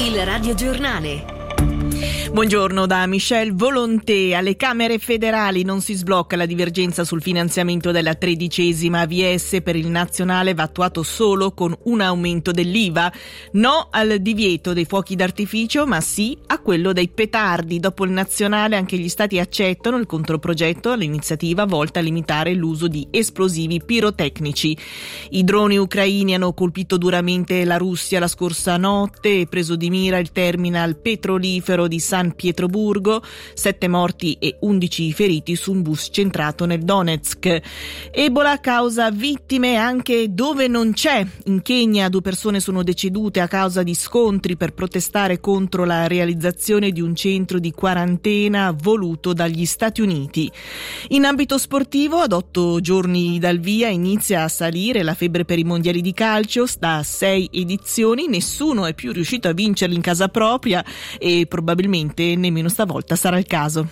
Il radiogiornale. Buongiorno da Michel Volonté. Alle Camere federali non si sblocca la divergenza sul finanziamento della 13ª AVS. Per il nazionale va attuato solo con un aumento dell'IVA. No al divieto dei fuochi d'artificio, ma sì a quello dei petardi. Dopo il nazionale anche gli stati accettano il controprogetto all'iniziativa volta a limitare l'uso di esplosivi pirotecnici. I droni ucraini hanno colpito duramente la Russia la scorsa notte e preso di mira il terminal petrolifero di San Pietroburgo, 7 morti e 11 feriti su un bus centrato nel Donetsk. Ebola causa vittime anche dove non c'è. In Kenya 2 persone sono decedute a causa di scontri per protestare contro la realizzazione di un centro di quarantena voluto dagli Stati Uniti. In ambito sportivo, ad 8 giorni dal via inizia a salire la febbre per i mondiali di calcio. Da 6 edizioni nessuno è più riuscito a vincerli in casa propria e probabilmente nemmeno stavolta sarà il caso.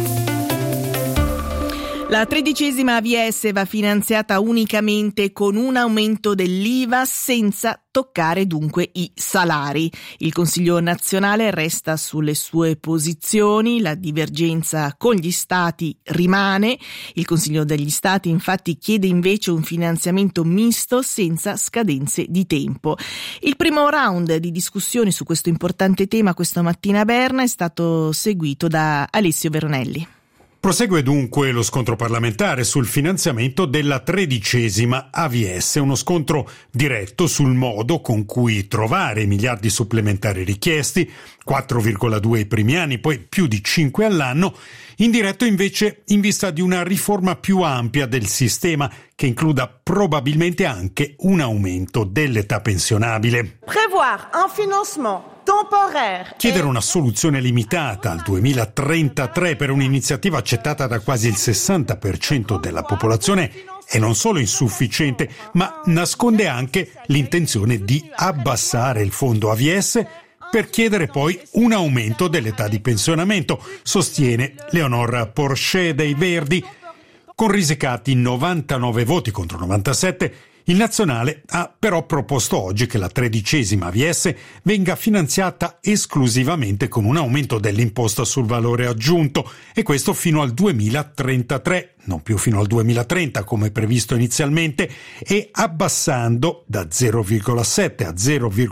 La 13ª AVS va finanziata unicamente con un aumento dell'IVA senza toccare dunque i salari. Il Consiglio nazionale resta sulle sue posizioni, la divergenza con gli Stati rimane. Il Consiglio degli Stati infatti chiede invece un finanziamento misto senza scadenze di tempo. Il primo round di discussioni su questo importante tema questa mattina a Berna è stato seguito da Alessio Veronelli. Prosegue dunque lo scontro parlamentare sul finanziamento della 13ª AVS, uno scontro diretto sul modo con cui trovare i miliardi supplementari richiesti, 4,2 i primi anni, poi più di 5 all'anno, indiretto invece in vista di una riforma più ampia del sistema che includa probabilmente anche un aumento dell'età pensionabile. Prévoir un financement temporaire. Chiedere una soluzione limitata al 2033 per un'iniziativa accettata da quasi il 60% della popolazione è non solo insufficiente, ma nasconde anche l'intenzione di abbassare il fondo AVS per chiedere poi un aumento dell'età di pensionamento, sostiene Leonor Porcher dei Verdi. Con risicati 99 voti contro 97, il Nazionale ha però proposto oggi che la 13ª AVS venga finanziata esclusivamente con un aumento dell'imposta sul valore aggiunto, e questo fino al 2033, non più fino al 2030 come previsto inizialmente, e abbassando da 0,7 a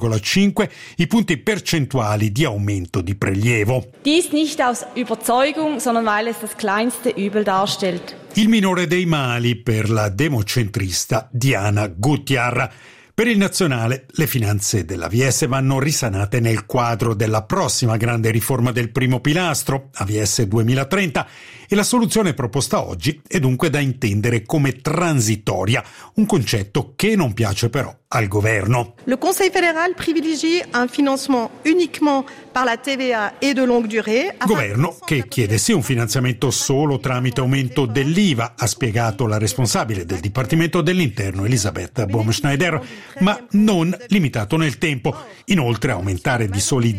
0,5 i punti percentuali di aumento di prelievo. Dies nicht aus Überzeugung, sondern weil es das kleinste Übel darstellt. Il minore dei mali per la democentrista Diana Gutjahr. Per il Nazionale le finanze dell'AVS vanno risanate nel quadro della prossima grande riforma del primo pilastro, AVS 2030, e la soluzione proposta oggi è dunque da intendere come transitoria, un concetto che non piace però al governo. Le Conseil fédéral privilégie un financement uniquement par la TVA et de longue durée. Governo che chiede sì un finanziamento solo tramite aumento dell'IVA, ha spiegato la responsabile del Dipartimento dell'Interno Elisabeth Baumschneider, ma non limitato nel tempo. Inoltre aumentare di soli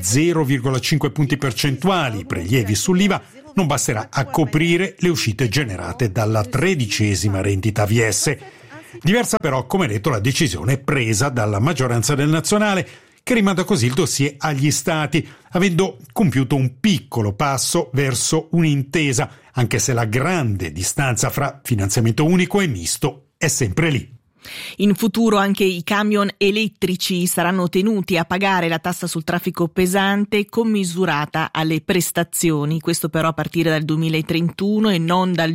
0,5 punti percentuali i prelievi sull'IVA non basterà a coprire le uscite generate dalla 13ª rendita AVS. Diversa però, come detto, la decisione presa dalla maggioranza del Nazionale, che rimanda così il dossier agli Stati, avendo compiuto un piccolo passo verso un'intesa, anche se la grande distanza fra finanziamento unico e misto è sempre lì. In futuro anche i camion elettrici saranno tenuti a pagare la tassa sul traffico pesante commisurata alle prestazioni, questo però a partire dal 2031 e non dal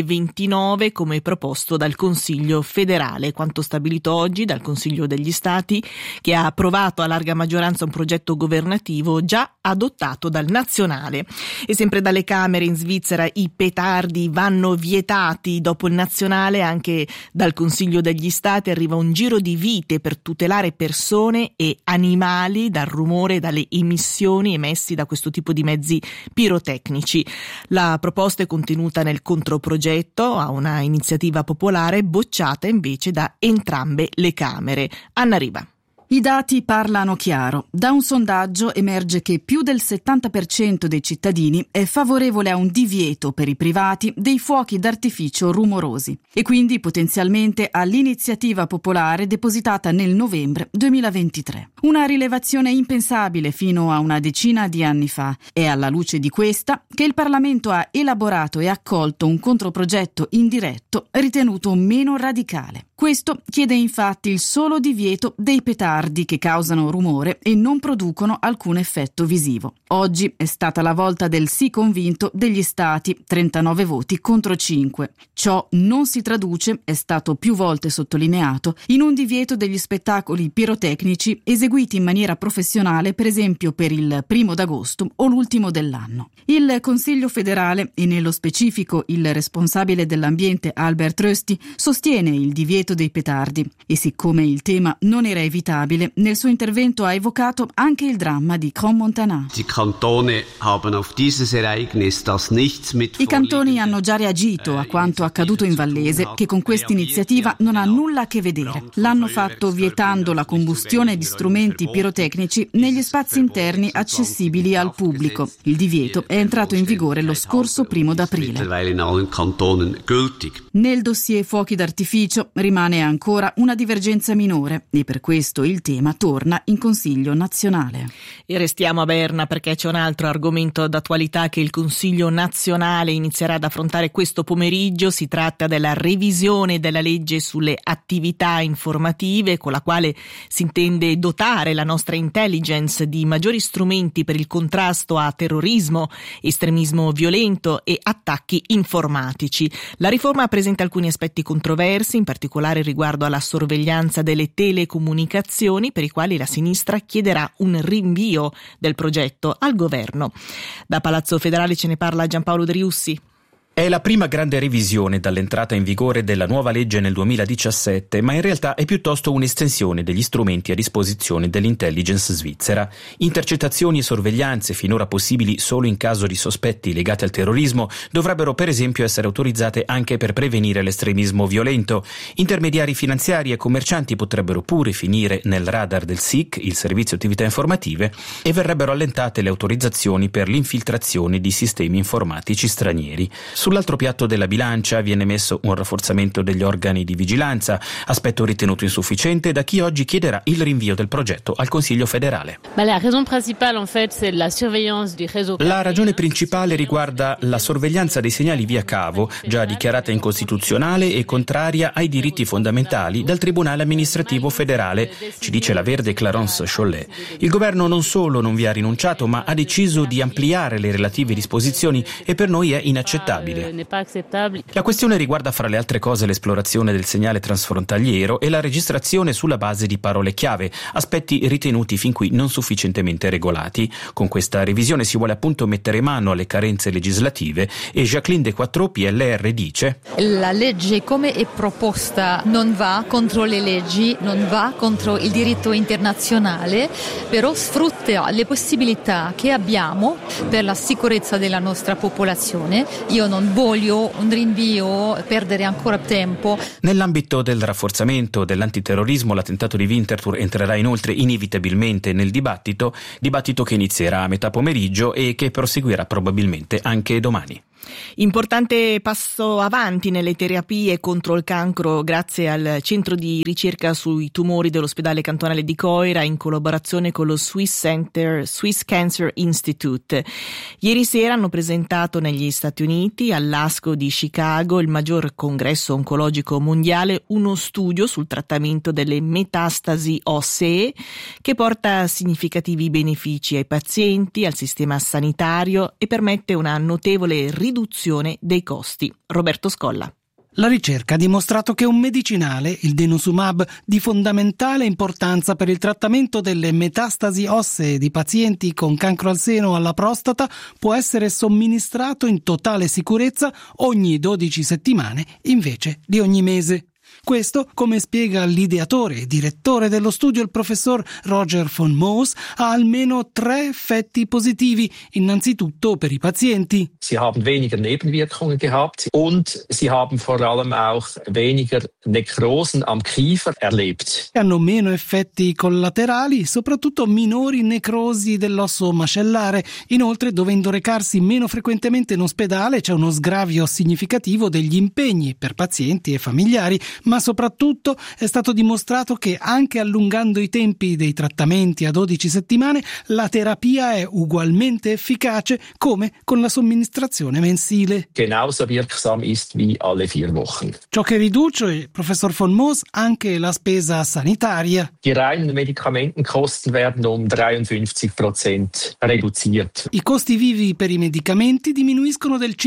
2029 come proposto dal Consiglio federale, quanto stabilito oggi dal Consiglio degli Stati, che ha approvato a larga maggioranza un progetto governativo già adottato dal Nazionale. E sempre dalle Camere in Svizzera i petardi vanno vietati. Dopo il Nazionale anche dal Consiglio degli Stati arriva un giro di vite per tutelare persone e animali dal rumore e dalle emissioni emessi da questo tipo di mezzi pirotecnici. La proposta è contenuta nel controprogetto a una iniziativa popolare bocciata invece da entrambe le Camere. Anna Riva. I dati parlano chiaro. Da un sondaggio emerge che più del 70% dei cittadini è favorevole a un divieto per i privati dei fuochi d'artificio rumorosi e quindi potenzialmente all'iniziativa popolare depositata nel novembre 2023. Una rilevazione impensabile fino a una decina di anni fa. È alla luce di questa che il Parlamento ha elaborato e accolto un controprogetto indiretto ritenuto meno radicale. Questo chiede infatti il solo divieto dei petardi che causano rumore e non producono alcun effetto visivo. Oggi è stata la volta del sì convinto degli Stati, 39 voti contro 5. Ciò non si traduce, è stato più volte sottolineato, in un divieto degli spettacoli pirotecnici eseguiti in maniera professionale, per esempio per il 1° d'agosto o l'ultimo dell'anno. Il Consiglio federale, e nello specifico il responsabile dell'ambiente Albert Rösti, sostiene il divieto dei petardi e siccome il tema non era evitabile, nel suo intervento ha evocato anche il dramma di Crans-Montana. I cantoni hanno già reagito a quanto accaduto in Vallese, che con questa iniziativa non ha nulla a che vedere. L'hanno fatto vietando la combustione di strumenti pirotecnici negli spazi interni accessibili al pubblico. Il divieto è entrato in vigore lo scorso 1° d'aprile. Nel dossier fuochi d'artificio rimane ancora una divergenza minore e per questo il tema torna in Consiglio nazionale. E restiamo a Berna perché c'è un altro argomento d'attualità che il Consiglio nazionale inizierà ad affrontare questo pomeriggio. Si tratta della revisione della legge sulle attività informative con la quale si intende dotare la nostra intelligence di maggiori strumenti per il contrasto a terrorismo, estremismo violento e attacchi informatici. La riforma presenta alcuni aspetti controversi, in particolare riguardo alla sorveglianza delle telecomunicazioni, per i quali la sinistra chiederà un rinvio del progetto al governo. Da Palazzo Federale ce ne parla Giampaolo Driussi. È la prima grande revisione dall'entrata in vigore della nuova legge nel 2017, ma in realtà è piuttosto un'estensione degli strumenti a disposizione dell'intelligence svizzera. Intercettazioni e sorveglianze, finora possibili solo in caso di sospetti legati al terrorismo, dovrebbero per esempio essere autorizzate anche per prevenire l'estremismo violento. Intermediari finanziari e commercianti potrebbero pure finire nel radar del SIC, il Servizio Attività Informative, e verrebbero allentate le autorizzazioni per l'infiltrazione di sistemi informatici stranieri. Sull'altro piatto della bilancia viene messo un rafforzamento degli organi di vigilanza, aspetto ritenuto insufficiente da chi oggi chiederà il rinvio del progetto al Consiglio federale. La ragione principale riguarda la sorveglianza dei segnali via cavo, già dichiarata incostituzionale e contraria ai diritti fondamentali dal Tribunale amministrativo federale, ci dice la verde Clarence Chollet. Il governo non solo non vi ha rinunciato, ma ha deciso di ampliare le relative disposizioni e per noi è inaccettabile. La questione riguarda fra le altre cose l'esplorazione del segnale transfrontaliero e la registrazione sulla base di parole chiave, aspetti ritenuti fin qui non sufficientemente regolati. Con questa revisione si vuole appunto mettere mano alle carenze legislative e Jacqueline De Quattro, PLR, dice: la legge come è proposta non va contro le leggi, non va contro il diritto internazionale, però sfrutta le possibilità che abbiamo per la sicurezza della nostra popolazione. Io non voglio un rinvio, perdere ancora tempo. Nell'ambito del rafforzamento dell'antiterrorismo, l'attentato di Winterthur entrerà inoltre inevitabilmente nel dibattito che inizierà a metà pomeriggio e che proseguirà probabilmente anche domani. Importante passo avanti nelle terapie contro il cancro grazie al centro di ricerca sui tumori dell'ospedale cantonale di Coira in collaborazione con lo Swiss Cancer Institute. Ieri sera hanno presentato negli Stati Uniti all'ASCO di Chicago, il maggior congresso oncologico mondiale, uno studio sul trattamento delle metastasi ossee che porta significativi benefici ai pazienti, al sistema sanitario e permette una notevole riduzione dei costi. Roberto Scolla. La ricerca ha dimostrato che un medicinale, il denosumab, di fondamentale importanza per il trattamento delle metastasi ossee di pazienti con cancro al seno o alla prostata, può essere somministrato in totale sicurezza ogni 12 settimane invece di ogni mese. Questo, come spiega l'ideatore e direttore dello studio, il professor Roger von Moos, ha almeno 3 effetti positivi. Innanzitutto per i pazienti. Sie haben weniger Nebenwirkungen gehabt und sie haben vor allem auch weniger Nekrosen am Kiefer erlebt. Hanno meno effetti collaterali, soprattutto minori necrosi dell'osso mascellare. Inoltre, dovendo recarsi meno frequentemente in ospedale, c'è uno sgravio significativo degli impegni per pazienti e familiari, ma soprattutto è stato dimostrato che anche allungando i tempi dei trattamenti a 12 settimane, la terapia è ugualmente efficace come con la somministrazione mensile. Genauso wirksam ist wie alle 4 Wochen. Ciò che riduce, professor von Moos, anche la spesa sanitaria. Die reinen Medikamentenkosten werden um 53% reduziert. I costi vivi per i medicamenti diminuiscono del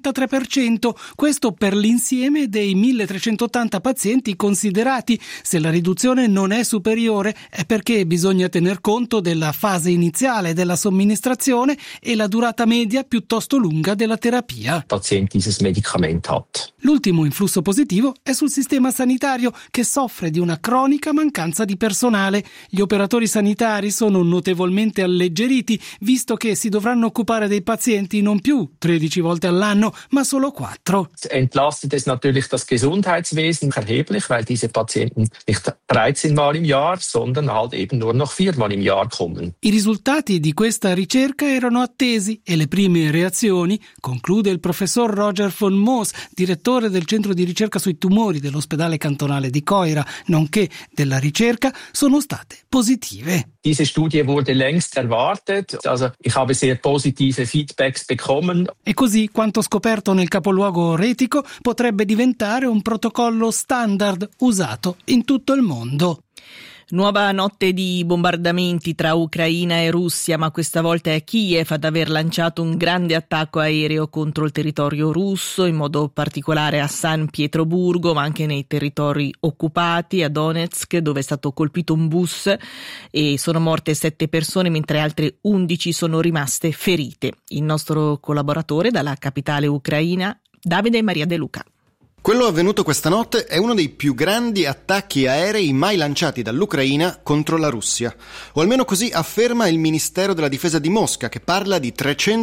53%, questo per l'insieme dei 1380 pazienti considerati. Se la riduzione non è superiore è perché bisogna tener conto della fase iniziale della somministrazione e la durata media piuttosto lunga della terapia. Der Patient dieses Medikament hat. L'ultimo influsso positivo è sul sistema sanitario, che soffre di una cronica mancanza di personale. Gli operatori sanitari sono notevolmente alleggeriti, visto che si dovranno occupare dei pazienti non più 13 volte all'anno, ma solo 4. Entlastet es natürlich das Gesundheitswesen erheblich, weil diese Patienten nicht 13 Mal im Jahr, sondern halt eben nur noch 4 Mal im Jahr kommen. I risultati di questa ricerca erano attesi e le prime reazioni, conclude il professor Roger von Moos, direttore del centro di ricerca sui tumori dell'ospedale cantonale di Coira, nonché della ricerca, sono state positive. Diese Studie wurde längst erwartet, also ich habe sehr positive Feedbacks bekommen. E così quanto scoperto nel capoluogo retico potrebbe diventare un protocollo standard usato in tutto il mondo. Nuova notte di bombardamenti tra Ucraina e Russia, ma questa volta è Kiev ad aver lanciato un grande attacco aereo contro il territorio russo, in modo particolare a San Pietroburgo, ma anche nei territori occupati, a Donetsk, dove è stato colpito un bus e sono morte 7 persone, mentre altre 11 sono rimaste ferite. Il nostro collaboratore dalla capitale ucraina, Davide Maria De Luca. Quello avvenuto questa notte è uno dei più grandi attacchi aerei mai lanciati dall'Ucraina contro la Russia. O almeno così afferma il Ministero della Difesa di Mosca, che parla di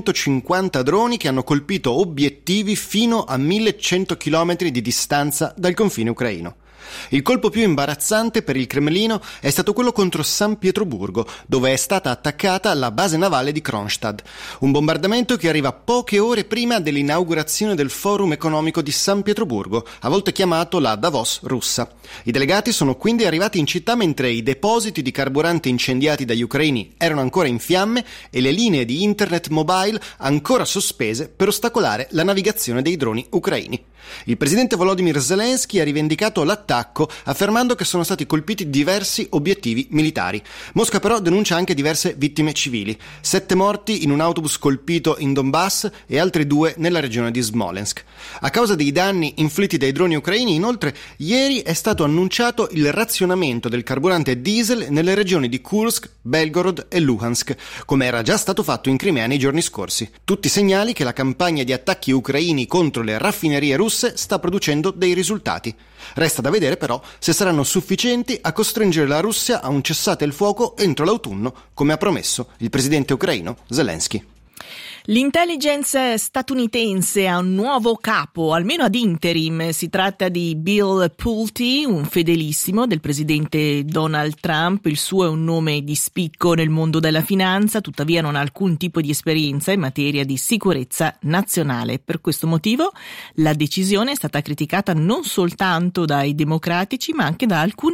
350 droni che hanno colpito obiettivi fino a 1100 km di distanza dal confine ucraino. Il colpo più imbarazzante per il Cremlino è stato quello contro San Pietroburgo, dove è stata attaccata la base navale di Kronstadt. Un bombardamento che arriva poche ore prima dell'inaugurazione del Forum economico di San Pietroburgo, a volte chiamato la Davos russa. I delegati sono quindi arrivati in città mentre i depositi di carburante incendiati dagli ucraini erano ancora in fiamme e le linee di internet mobile ancora sospese per ostacolare la navigazione dei droni ucraini. Il presidente Volodymyr Zelensky ha rivendicato l'attacco, affermando che sono stati colpiti diversi obiettivi militari. Mosca però denuncia anche diverse vittime civili: 7 morti in un autobus colpito in Donbass e altri 2 nella regione di Smolensk. A causa dei danni inflitti dai droni ucraini, inoltre, ieri è stato annunciato il razionamento del carburante diesel nelle regioni di Kursk, Belgorod e Luhansk, come era già stato fatto in Crimea nei giorni scorsi. Tutti segnali che la campagna di attacchi ucraini contro le raffinerie russe sta producendo dei risultati. Resta da vedere però se saranno sufficienti a costringere la Russia a un cessate il fuoco entro l'autunno, come ha promesso il presidente ucraino Zelensky. L'intelligence statunitense ha un nuovo capo, almeno ad interim. Si tratta di Bill Pulte, un fedelissimo del presidente Donald Trump. Il suo è un nome di spicco nel mondo della finanza, tuttavia non ha alcun tipo di esperienza in materia di sicurezza nazionale. Per questo motivo la decisione è stata criticata non soltanto dai democratici, ma anche da alcuni